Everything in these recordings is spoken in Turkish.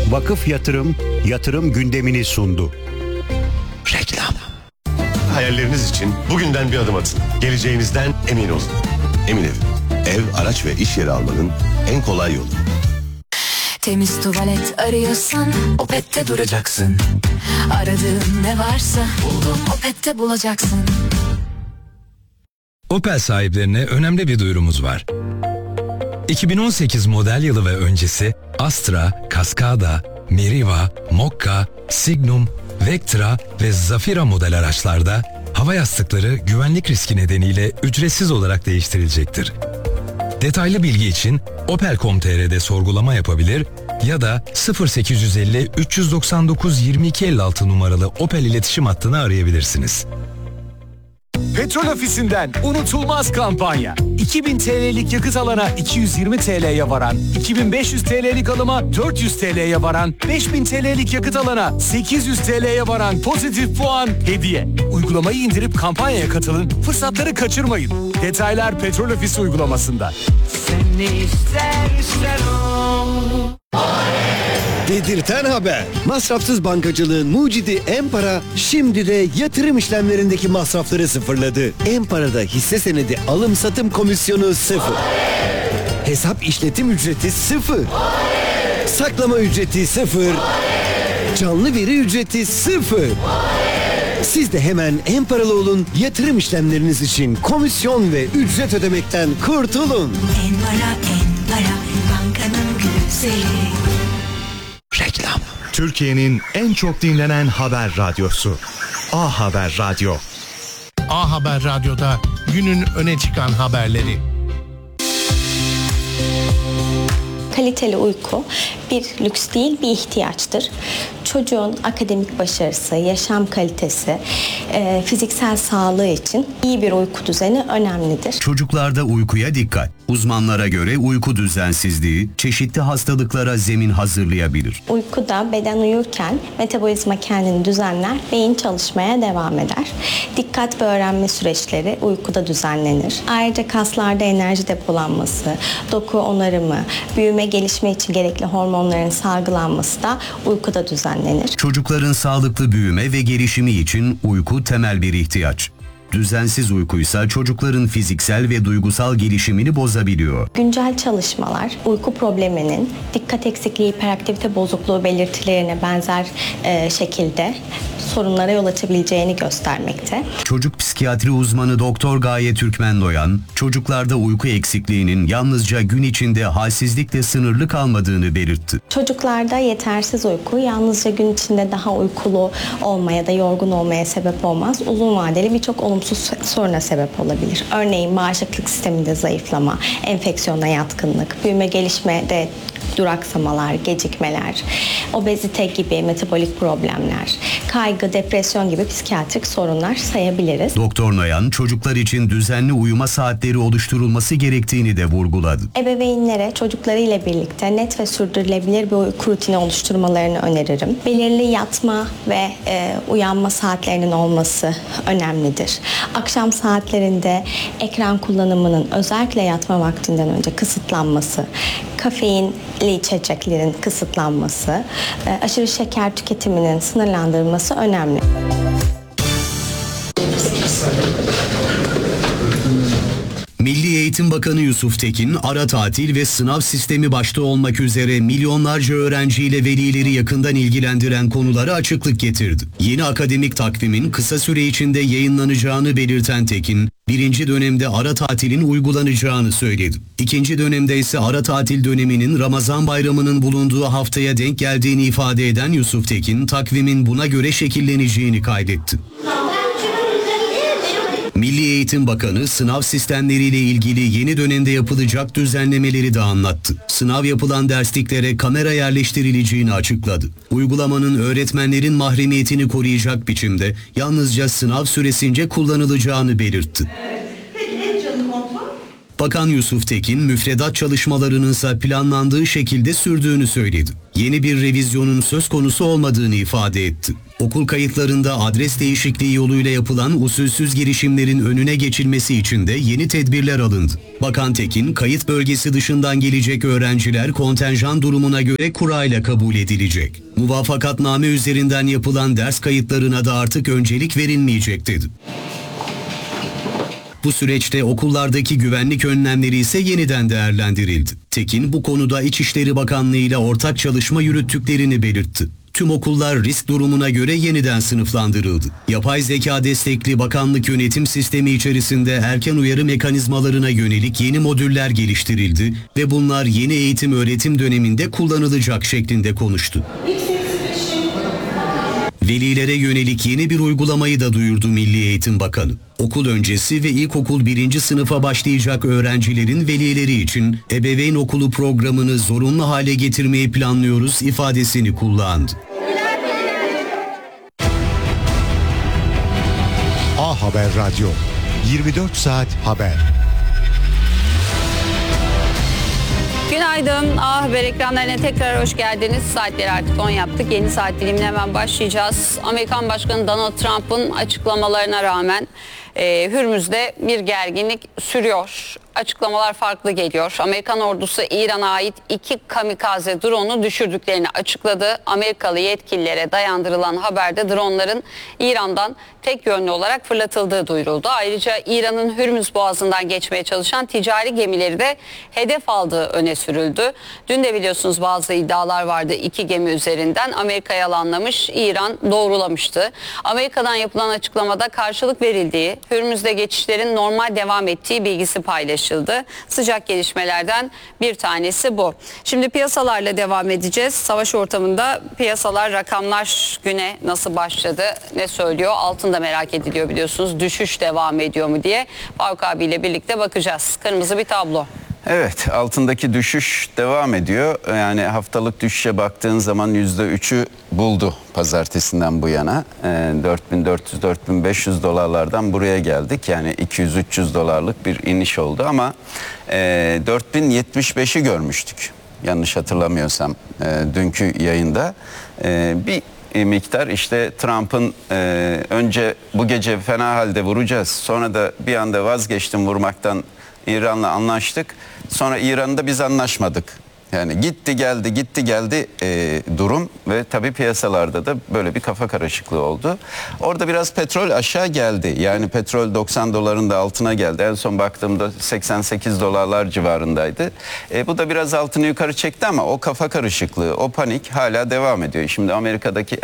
Vakıf Yatırım, yatırım gündemini sundu. Reklam. Hayalleriniz için bugünden bir adım atın. Geleceğinizden emin olun. Emin Ev, araç ve iş yeri almanın en kolay yolu. Temiz tuvalet arıyorsan Opet'te duracaksın. Aradığın ne varsa buldum Opet'te bulacaksın. Opel sahiplerine önemli bir duyurumuz var. 2018 model yılı ve öncesi Astra, Cascada, Meriva, Mokka, Signum, Vectra ve Zafira model araçlarda hava yastıkları güvenlik riski nedeniyle ücretsiz olarak değiştirilecektir. Detaylı bilgi için opel.com.tr'de sorgulama yapabilir ya da 0850 399 2256 numaralı Opel iletişim hattını arayabilirsiniz. Petrol Ofisi'nden unutulmaz kampanya. 2000 TL'lik yakıt alana 220 TL'ye varan, 2500 TL'lik alıma 400 TL'ye varan, 5000 TL'lik yakıt alana 800 TL'ye varan pozitif puan hediye. Uygulamayı indirip kampanyaya katılın, fırsatları kaçırmayın. Detaylar Petrol Ofisi uygulamasında. Sen ne istersen o. Dedirten haber. Masrafsız bankacılığın mucidi Empara şimdi de yatırım işlemlerindeki masrafları sıfırladı. Empara'da hisse senedi alım satım komisyonu 0. Hesap işletim ücreti 0. Saklama ücreti 0. Canlı veri ücreti 0. Siz de hemen Emparalı olun, yatırım işlemleriniz için komisyon ve ücret ödemekten kurtulun. Empara, bankanın güzeli. Reklam. Türkiye'nin en çok dinlenen haber radyosu. A Haber Radyo. A Haber Radyo'da günün öne çıkan haberleri. Kaliteli uyku bir lüks değil, bir ihtiyaçtır. Çocuğun akademik başarısı, yaşam kalitesi, fiziksel sağlığı için iyi bir uyku düzeni önemlidir. Çocuklarda uykuya dikkat. Uzmanlara göre uyku düzensizliği çeşitli hastalıklara zemin hazırlayabilir. Uykuda beden uyurken metabolizma kendini düzenler, beyin çalışmaya devam eder. Dikkat ve öğrenme süreçleri uykuda düzenlenir. Ayrıca kaslarda enerji depolanması, doku onarımı, büyüme gelişme için gerekli hormonların salgılanması da uykuda düzenlenir. Çocukların sağlıklı büyüme ve gelişimi için uyku temel bir ihtiyaç. Düzensiz uykuysa çocukların fiziksel ve duygusal gelişimini bozabiliyor. Güncel çalışmalar uyku probleminin dikkat eksikliği, hiperaktivite bozukluğu belirtilerine benzer şekilde sorunlara yol açabileceğini göstermekte. Çocuk psikiyatri uzmanı Doktor Gaye Türkmen Doyan, çocuklarda uyku eksikliğinin yalnızca gün içinde halsizlikle sınırlı kalmadığını belirtti. Çocuklarda yetersiz uyku yalnızca gün içinde daha uykulu olmaya da yorgun olmaya sebep olmaz. Uzun vadeli birçok olumsuz soruna sebep olabilir. Örneğin bağışıklık sisteminde zayıflama, enfeksiyona yatkınlık, büyüme gelişmede duraksamalar, gecikmeler, obezite gibi metabolik problemler, kaygı, depresyon gibi psikiyatrik sorunlar sayabiliriz. Doktor Noyan, çocuklar için düzenli uyuma saatleri oluşturulması gerektiğini de vurguladı. Ebeveynlere çocuklarıyla birlikte net ve sürdürülebilir bir uyku rutini oluşturmalarını öneririm. Belirli yatma ve uyanma saatlerinin olması önemlidir. Akşam saatlerinde ekran kullanımının özellikle yatma vaktinden önce kısıtlanması, kafeinli içeceklerin kısıtlanması, aşırı şeker tüketiminin sınırlandırılması önemli. Milli Eğitim Bakanı Yusuf Tekin, ara tatil ve sınav sistemi başta olmak üzere milyonlarca öğrenciyle velileri yakından ilgilendiren konulara açıklık getirdi. Yeni akademik takvimin kısa süre içinde yayınlanacağını belirten Tekin, birinci dönemde ara tatilin uygulanacağını söyledi. İkinci dönemde ise ara tatil döneminin Ramazan bayramının bulunduğu haftaya denk geldiğini ifade eden Yusuf Tekin, takvimin buna göre şekilleneceğini kaydetti. Milli Eğitim Bakanı sınav sistemleriyle ilgili yeni dönemde yapılacak düzenlemeleri de anlattı. Sınav yapılan dersliklere kamera yerleştirileceğini açıkladı. Uygulamanın öğretmenlerin mahremiyetini koruyacak biçimde yalnızca sınav süresince kullanılacağını belirtti. Bakan Yusuf Tekin, müfredat çalışmalarının ise planlandığı şekilde sürdüğünü söyledi. Yeni bir revizyonun söz konusu olmadığını ifade etti. Okul kayıtlarında adres değişikliği yoluyla yapılan usulsüz girişimlerin önüne geçilmesi için de yeni tedbirler alındı. Bakan Tekin, kayıt bölgesi dışından gelecek öğrenciler kontenjan durumuna göre kurayla kabul edilecek. Muvafakatname üzerinden yapılan ders kayıtlarına da artık öncelik verilmeyecek dedi. Bu süreçte okullardaki güvenlik önlemleri ise yeniden değerlendirildi. Tekin bu konuda İçişleri Bakanlığı ile ortak çalışma yürüttüklerini belirtti. Tüm okullar risk durumuna göre yeniden sınıflandırıldı. Yapay zeka destekli bakanlık yönetim sistemi içerisinde erken uyarı mekanizmalarına yönelik yeni modüller geliştirildi ve bunlar yeni eğitim öğretim döneminde kullanılacak şeklinde konuştu. Velilere yönelik yeni bir uygulamayı da duyurdu Milli Eğitim Bakanı. Okul öncesi ve ilkokul 1. sınıfa başlayacak öğrencilerin velileri için ebeveyn okulu programını zorunlu hale getirmeyi planlıyoruz ifadesini kullandı. A Haber Radyo, 24 saat haber. Günaydın. A Haber ekranlarına tekrar hoş geldiniz. Saatleri artık 10 yaptık. Yeni saat dilimine hemen başlayacağız. Amerikan Başkanı Donald Trump'ın açıklamalarına rağmen Hürmüz'de bir gerginlik sürüyor. Açıklamalar farklı geliyor. Amerikan ordusu İran'a ait 2 kamikaze drone'u düşürdüklerini açıkladı. Amerikalı yetkililere dayandırılan haberde dronların İran'dan tek yönlü olarak fırlatıldığı duyuruldu. Ayrıca İran'ın Hürmüz Boğazı'ndan geçmeye çalışan ticari gemileri de hedef aldığı öne sürüldü. Dün de biliyorsunuz bazı iddialar vardı. 2 gemi üzerinden Amerika yalanlamış, İran doğrulamıştı. Amerika'dan yapılan açıklamada karşılık verildiği, Hürmüz'de geçişlerin normal devam ettiği bilgisi paylaşıldı. Sıcak gelişmelerden bir tanesi bu. Şimdi piyasalarla devam edeceğiz. Savaş ortamında piyasalar, rakamlar güne nasıl başladı, ne söylüyor? Altın da merak ediliyor biliyorsunuz. Düşüş devam ediyor mu diye. Faruk abiyle birlikte bakacağız. Kırmızı bir tablo. Evet, altındaki düşüş devam ediyor. Yani haftalık düşüşe baktığın zaman %3'ü buldu pazartesinden bu yana. 4.400-4.500 dolarlardan buraya geldik. Yani 200-300 dolarlık bir iniş oldu ama 4.075'i görmüştük. Yanlış hatırlamıyorsam dünkü yayında. Bir miktar işte Trump'ın önce bu gece fena halde vuracağız, sonra da bir anda vazgeçtim vurmaktan, İran'la anlaştık. Sonra İran'da biz anlaşmadık. Yani gitti geldi durum ve tabii piyasalarda da böyle bir kafa karışıklığı oldu. Orada biraz petrol aşağı geldi. Yani petrol 90 doların da altına geldi. En son baktığımda 88 dolarlar civarındaydı. Bu da biraz altını yukarı çekti ama o kafa karışıklığı, o panik hala devam ediyor. Şimdi Amerika'daki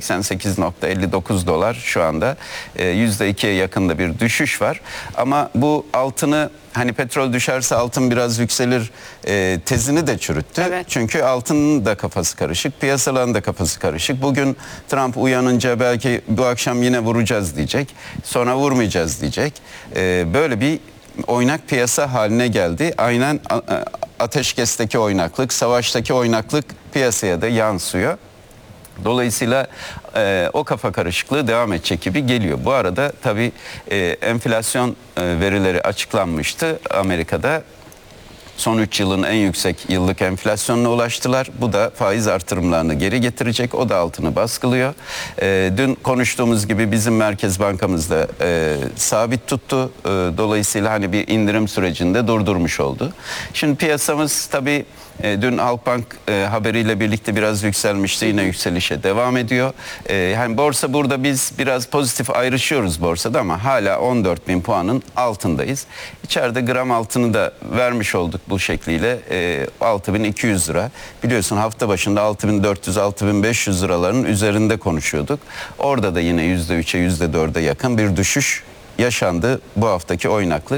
88.59 dolar şu anda %2'ye yakında bir düşüş var. Ama bu altını, hani petrol düşerse altın biraz yükselir tezini de çürüttü. Evet. Çünkü altının da kafası karışık, piyasaların da kafası karışık. Bugün Trump uyanınca belki bu akşam yine vuracağız diyecek. Sonra vurmayacağız diyecek. Böyle bir oynak piyasa haline geldi. Aynen ateşkesteki oynaklık, savaştaki oynaklık piyasaya da yansıyor. Dolayısıyla o kafa karışıklığı devam edecek gibi geliyor. Bu arada tabii enflasyon verileri açıklanmıştı Amerika'da. Son 3 yılın en yüksek yıllık enflasyonuna ulaştılar. Bu da faiz artırımlarını geri getirecek. O da altını baskılıyor. Dün konuştuğumuz gibi bizim Merkez Bankamız da sabit tuttu. Dolayısıyla hani bir indirim sürecinde durdurmuş oldu. Şimdi piyasamız tabii dün Halkbank haberiyle birlikte biraz yükselmişti. Yine yükselişe devam ediyor. Yani borsa burada biz biraz pozitif ayrışıyoruz borsada ama hala 14.000 puanın altındayız. İçeride gram altını da vermiş olduk bu şekliyle. 6.200 lira. Biliyorsun hafta başında 6.400-6.500 liraların üzerinde konuşuyorduk. Orada da yine %3'e %4'e yakın bir düşüş yaşandı bu haftaki oynaklık.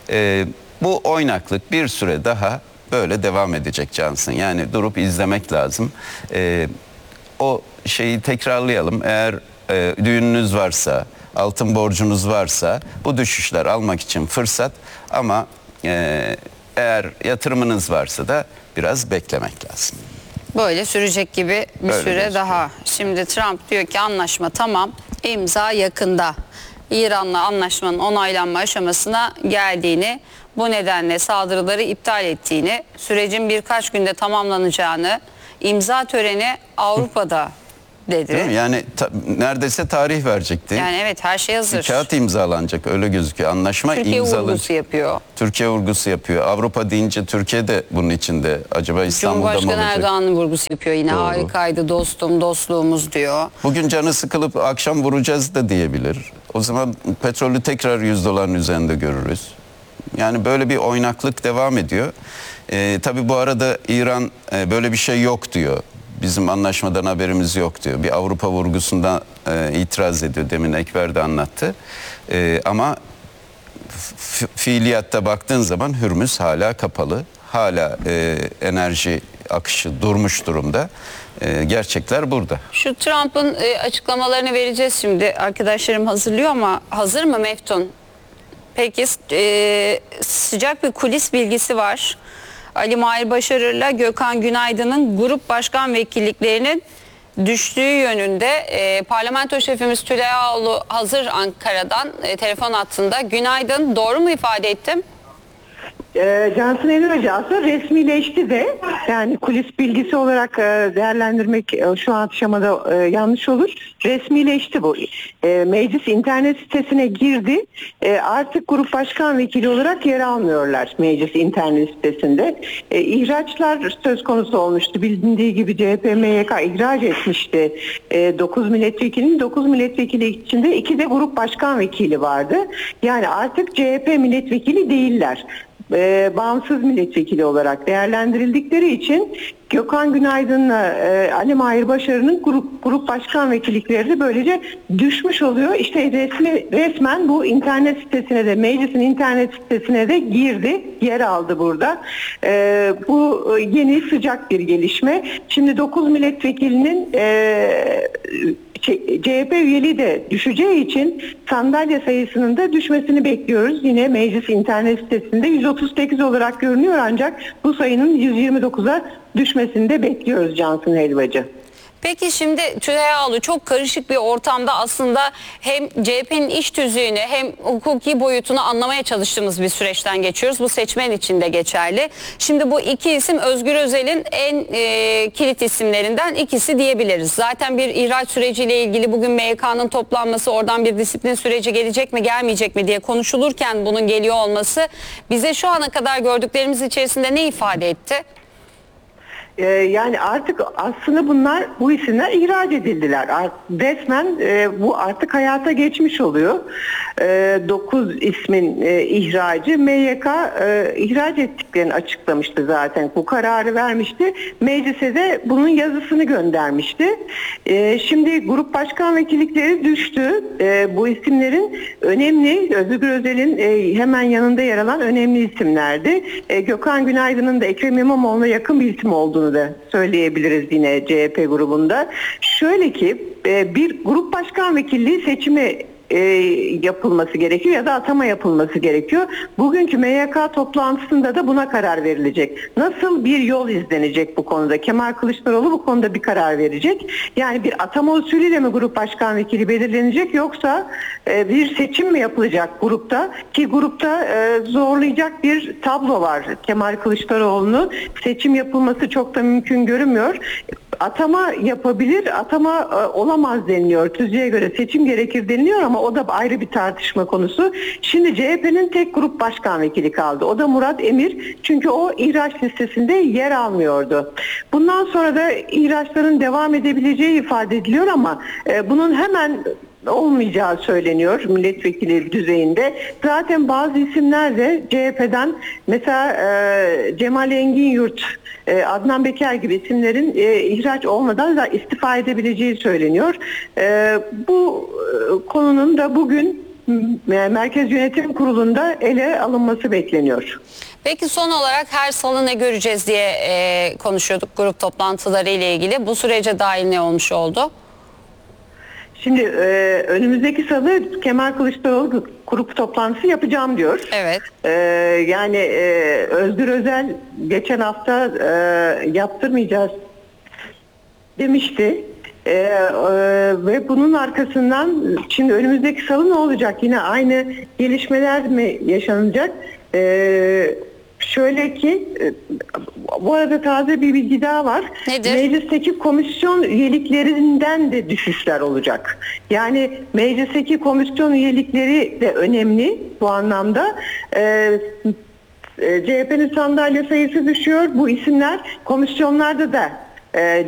Bu oynaklık bir süre daha böyle devam edecek Cansın. Yani durup izlemek lazım. O şeyi tekrarlayalım. Eğer düğününüz varsa, altın borcunuz varsa bu düşüşler almak için fırsat. Ama eğer yatırımınız varsa da biraz beklemek lazım. Böyle sürecek gibi bir Böyle süre daha. Şimdi Trump diyor ki anlaşma tamam, imza yakında. İran'la anlaşmanın onaylanma aşamasına geldiğini, bu nedenle saldırıları iptal ettiğini, sürecin birkaç günde tamamlanacağını, imza töreni Avrupa'da dedi. Değil mi? Yani neredeyse tarih verecekti. Yani evet, her şey hazır. Bir kağıt imzalanacak, öyle gözüküyor. Anlaşma Türkiye vurgusu yapıyor. Türkiye vurgusu yapıyor. Avrupa deyince Türkiye de bunun içinde. Acaba İstanbul'da mı olacak? Cumhurbaşkanı Erdoğan'ın vurgusu yapıyor yine. Doğru. Harikaydı dostum, dostluğumuz diyor. Bugün canı sıkılıp akşam vuracağız da diyebilir. O zaman petrolü tekrar $100'ın üzerinde görürüz. Yani böyle bir oynaklık devam ediyor. Tabii bu arada İran böyle bir şey yok diyor. Bizim anlaşmadan haberimiz yok diyor. Bir Avrupa vurgusundan itiraz ediyor. Demin Ekber de anlattı. Ama fiiliyatta baktığın zaman Hürmüz hala kapalı. Hala enerji akışı durmuş durumda. Gerçekler burada. Şu Trump'ın açıklamalarını vereceğiz şimdi. Arkadaşlarım hazırlıyor ama hazır mı Meftun? Peki sıcak bir kulis bilgisi var. Ali Mahir Başarır'la Gökhan Günaydın'ın grup başkan vekilliklerinin düştüğü yönünde. Parlamento şefimiz Tülay Ağoğlu hazır Ankara'dan telefon hattında. Günaydın, doğru mu ifade ettim? Cansın Ener Hoca aslında resmileşti de, yani kulis bilgisi olarak değerlendirmek şu an aşamada yanlış olur. Resmileşti bu. Meclis internet sitesine girdi. Artık grup başkan vekili olarak yer almıyorlar meclis internet sitesinde. İhraçlar söz konusu olmuştu. Bilindiği gibi CHP MYK ihraç etmişti 9 milletvekilinin. 9 milletvekili içinde 2 de grup başkan vekili vardı. Yani artık CHP milletvekili değiller. Bağımsız milletvekili olarak değerlendirildikleri için Gökhan Günaydın'la Ali Mahir Başarı'nın grup başkan vekillikleri de böylece düşmüş oluyor. İşte resmen bu internet sitesine de, meclisin internet sitesine de girdi, yer aldı burada. Bu yeni sıcak bir gelişme. Şimdi 9 milletvekilinin CHP üyeliği de düşeceği için sandalye sayısının da düşmesini bekliyoruz. Yine meclis internet sitesinde 138 olarak görünüyor, ancak bu sayının 129'a düşmesini de bekliyoruz Cansın Helvacı. Peki şimdi Tülay Ağoğlu, çok karışık bir ortamda aslında hem CHP'nin iç tüzüğünü hem hukuki boyutunu anlamaya çalıştığımız bir süreçten geçiyoruz. Bu seçmen için de geçerli. Şimdi bu iki isim Özgür Özel'in en kilit isimlerinden ikisi diyebiliriz. Zaten bir ihraç süreciyle ilgili bugün MYK'nın toplanması, oradan bir disiplin süreci gelecek mi gelmeyecek mi diye konuşulurken bunun geliyor olması bize şu ana kadar gördüklerimiz içerisinde ne ifade etti? Yani artık aslında bu isimler ihraç edildiler. Resmen bu artık hayata geçmiş oluyor. 9 ismin ihracı, MYK ihraç ettiklerini açıklamıştı zaten. Bu kararı vermişti. Meclise de bunun yazısını göndermişti. Şimdi grup başkan vekillikleri düştü. Bu isimlerin önemli, Özgür Özel'in hemen yanında yer alan önemli isimlerdi. Gökhan Günaydın'ın da Ekrem İmamoğlu'na yakın bir isim olduğunu da söyleyebiliriz yine CHP grubunda. Şöyle ki bir grup başkan vekilliği seçimi yapılması gerekiyor ya da atama yapılması gerekiyor. Bugünkü MYK toplantısında da buna karar verilecek. Nasıl bir yol izlenecek bu konuda? Kemal Kılıçdaroğlu bu konuda bir karar verecek. Yani bir atama usulüyle mi grup başkan vekili belirlenecek, yoksa bir seçim mi yapılacak grupta? Ki grupta zorlayacak bir tablo var. Kemal Kılıçdaroğlu'nu seçim yapılması çok da mümkün görünmüyor. Atama yapabilir, atama olamaz deniliyor. Tüzüğe göre seçim gerekir deniliyor ama o da ayrı bir tartışma konusu. Şimdi CHP'nin tek grup başkan vekili kaldı. O da Murat Emir. Çünkü o ihraç listesinde yer almıyordu. Bundan sonra da ihraçların devam edebileceği ifade ediliyor ama bunun hemen olmayacağı söyleniyor milletvekili düzeyinde. Zaten bazı isimler de CHP'den, mesela Cemal Engin-Yurt, Adnan Beker gibi isimlerin ihraç olmadan da istifa edebileceği söyleniyor. Bu konunun da bugün Merkez Yönetim Kurulu'nda ele alınması bekleniyor. Peki son olarak her salı ne göreceğiz diye konuşuyorduk grup toplantıları ile ilgili. Bu sürece dahil ne olmuş oldu? Şimdi önümüzdeki salı Kemal Kılıçdaroğlu grup toplantısı yapacağım diyor. Evet. Yani Özgür Özel geçen hafta yaptırmayacağız demişti. Ve bunun arkasından şimdi önümüzdeki salı ne olacak? Yine aynı gelişmeler mi yaşanacak? Şöyle ki, bu arada taze bir bilgi daha var. Nedir? Meclisteki komisyon üyeliklerinden de düşüşler olacak. Yani meclisteki komisyon üyelikleri de önemli bu anlamda. CHP'nin sandalye sayısı düşüyor. Bu isimler komisyonlarda da